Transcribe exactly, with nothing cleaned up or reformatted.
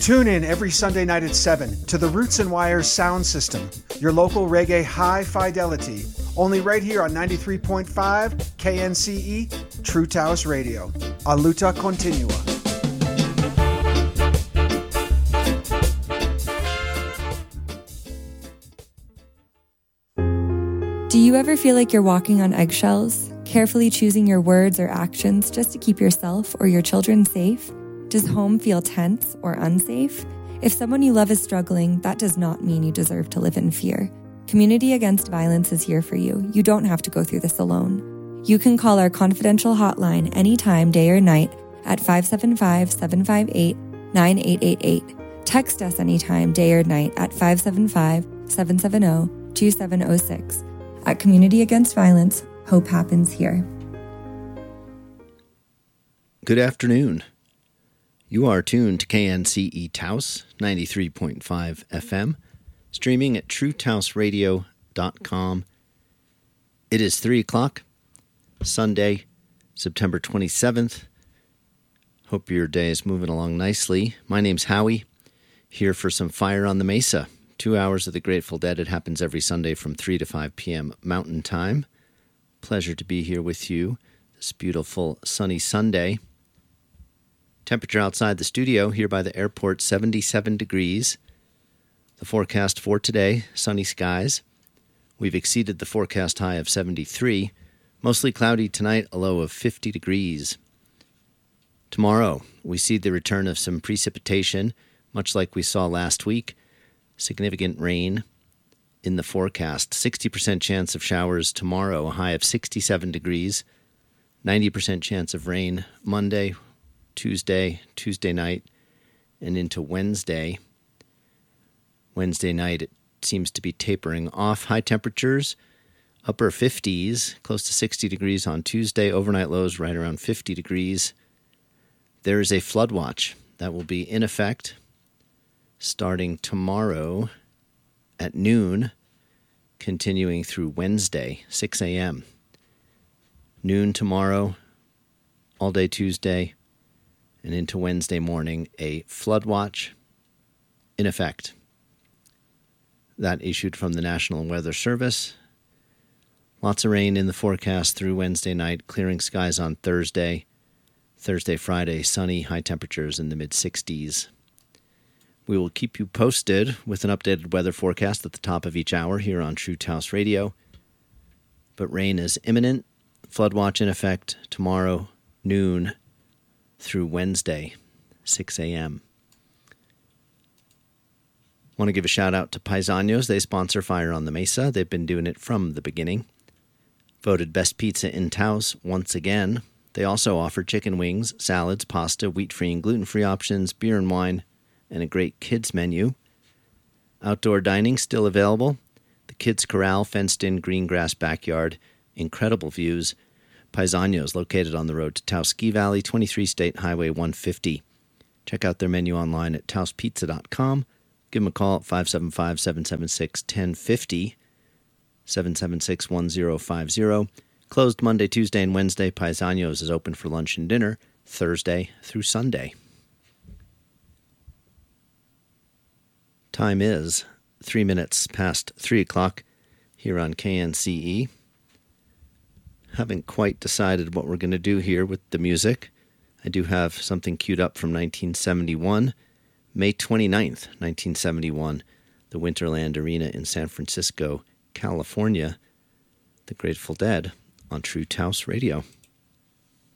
Tune in every Sunday night at seven to the Roots and Wires sound system, your local reggae high fidelity, only right here on ninety-three point five K N C E, True Taos Radio. A luta continua. Do you ever feel like you're walking on eggshells, carefully choosing your words or actions just to keep yourself or your children safe? Does home feel tense or unsafe? If someone you love is struggling, that does not mean you deserve to live in fear. Community Against Violence is here for you. You don't have to go through this alone. You can call our confidential hotline anytime, day or night, at five seven five, seven five eight, nine eight eight eight. Text us anytime, day or night, at five seven five, seven seven zero, two seven zero six. At Community Against Violence, hope happens here. Good afternoon. You are tuned to K N C E Taos, ninety-three point five F M, streaming at true taos radio dot com. It is three o'clock, Sunday, September twenty-seventh. Hope your day is moving along nicely. My name's Howie, here for some Fire on the Mesa. Two hours of the Grateful Dead. It happens every Sunday from three to five p.m. Mountain Time. Pleasure to be here with you this beautiful sunny Sunday. Temperature outside the studio here by the airport, seventy-seven degrees. The forecast for today, sunny skies. We've exceeded the forecast high of seventy-three. Mostly cloudy tonight, a low of fifty degrees. Tomorrow, we see the return of some precipitation, much like we saw last week. Significant rain in the forecast. sixty percent chance of showers tomorrow, a high of sixty-seven degrees. ninety percent chance of rain Monday, Tuesday, Tuesday night, and into Wednesday. Wednesday night, it seems to be tapering off. High temperatures, upper fifties, close to sixty degrees on Tuesday. Overnight lows right around fifty degrees. There is a flood watch that will be in effect starting tomorrow at noon, continuing through Wednesday, six a.m. Noon tomorrow, all day Tuesday, and into Wednesday morning, a flood watch in effect. That issued from the National Weather Service. Lots of rain in the forecast through Wednesday night, clearing skies on Thursday. Thursday, Friday, sunny, high temperatures in the mid-sixties. We will keep you posted with an updated weather forecast at the top of each hour here on True Taos Radio. But rain is imminent. Flood watch in effect tomorrow, noon, through Wednesday, six a.m. Want to give a shout out to Paisanos. They sponsor Fire on the Mesa. They've been doing it from the beginning. Voted best pizza in Taos once again. They also offer chicken wings, salads, pasta, wheat-free and gluten-free options, beer and wine, and a great kids menu. Outdoor dining still available. The Kids Corral, fenced-in green grass backyard, incredible views. Paisanos, located on the road to Taos Ski Valley, twenty-three State Highway one fifty. Check out their menu online at taos pizza dot com. Give them a call at five seven five, seven seven six, one oh five oh, seven seven six, one oh five oh. Closed Monday, Tuesday, and Wednesday. Paisanos is open for lunch and dinner Thursday through Sunday. Time is three minutes past three o'clock here on K N C E. Haven't quite decided what we're going to do here with the music. I do have something queued up from nineteen seventy-one, May twenty-ninth, nineteen seventy-one, the Winterland Arena in San Francisco, California. The Grateful Dead on True Taos Radio.